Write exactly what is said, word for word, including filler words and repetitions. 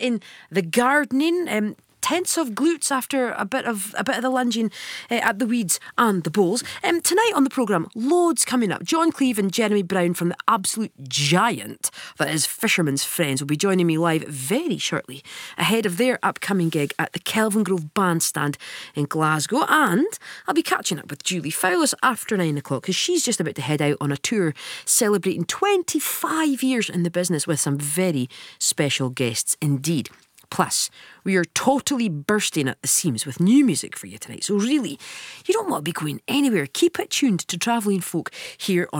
in the gardening. Um, Tense of glutes after a bit of a bit of the lunging uh, at the weeds and the bowls. Um, tonight on the programme, loads coming up. John Cleave and Jeremy Brown from the absolute giant that is Fisherman's Friends will be joining me live very shortly ahead of their upcoming gig at the Kelvingrove Bandstand in Glasgow. And I'll be catching up with Julie Fowlis after nine o'clock because she's just about to head out on a tour celebrating twenty-five years in the business with some very special guests indeed. Plus, we are totally bursting at the seams with new music for you tonight. So really, you don't want to be going anywhere. Keep it tuned to Travelling Folk here on